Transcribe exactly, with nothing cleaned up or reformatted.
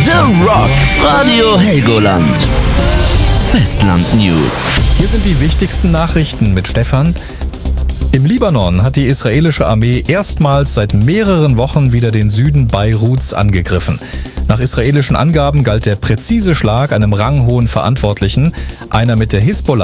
The Rock, Radio Helgoland. Festland News. Hier sind die wichtigsten Nachrichten mit Stefan. Im Libanon hat die israelische Armee erstmals seit mehreren Wochen wieder den Süden Beiruts angegriffen. Nach israelischen Angaben galt der präzise Schlag einem ranghohen Verantwortlichen, einer mit der Hisbollah